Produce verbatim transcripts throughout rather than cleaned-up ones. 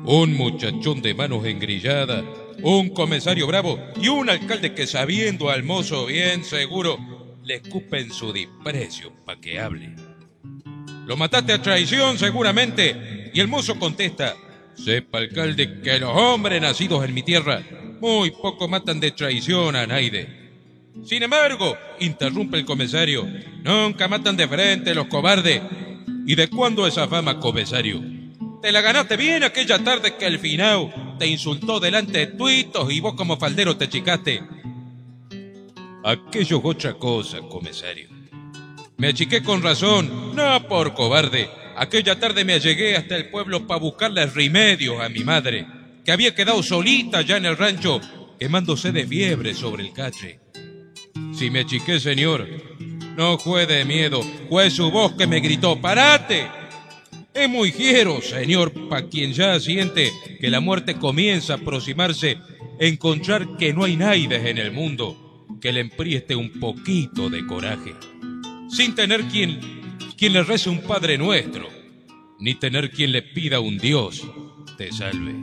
un muchachón de manos engrilladas, un comisario bravo y un alcalde que, sabiendo al mozo bien seguro, le escupe en su desprecio pa' que hable. Lo mataste a traición seguramente. Y el mozo contesta: sepa, alcalde, que los hombres nacidos en mi tierra muy poco matan de traición a naide. Sin embargo, interrumpe el comisario, nunca matan de frente los cobardes. ¿Y de cuándo esa fama, comisario? Te la ganaste bien aquella tarde que el finao te insultó delante de tuitos y vos como faldero te chicaste. Aquello es otra cosa, comisario. Me achiqué con razón, no por cobarde. Aquella tarde me allegué hasta el pueblo para buscarle remedios a mi madre, que había quedado solita ya en el rancho, quemándose de fiebre sobre el catre. Si me achiqué, señor, no fue de miedo, fue su voz que me gritó: ¡parate! Es muy fiero, señor, pa' quien ya siente que la muerte comienza a aproximarse, encontrar que no hay nadie en el mundo que le emprieste un poquito de coraje, sin tener quien, quien le rece un Padre Nuestro, ni tener quien le pida a un Dios te salve.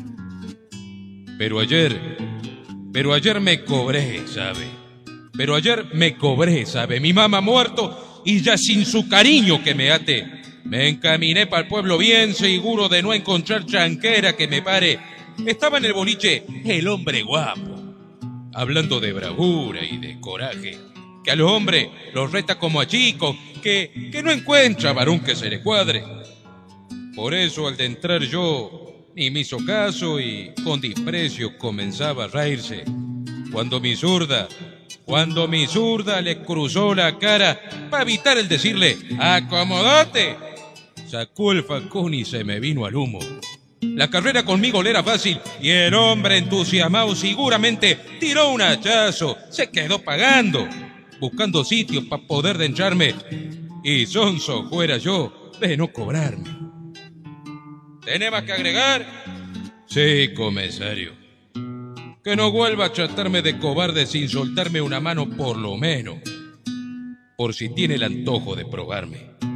Pero ayer, pero ayer me cobré, ¿sabe? Pero ayer me cobré, ¿sabe? Mi mamá muerto y ya sin su cariño que me ate. Me encaminé para el pueblo bien seguro de no encontrar tranquera que me pare. Estaba en el boliche el hombre guapo, hablando de bravura y de coraje, que a los hombres los reta como a chicos, que, que no encuentra varón que se le cuadre. Por eso al de entrar yo ni me hizo caso y con desprecio comenzaba a reírse. Cuando mi zurda, cuando mi zurda le cruzó la cara para evitar el decirle «acomodate», sacó el facón y se me vino al humo. La carrera conmigo le era fácil y el hombre entusiasmado seguramente tiró un hachazo, se quedó pagando, buscando sitios para poder dencharme, y sonso fuera yo de no cobrarme. ¿Tenemos que agregar? Sí, comisario. Que no vuelva a tratarme de cobarde sin soltarme una mano por lo menos, por si tiene el antojo de probarme.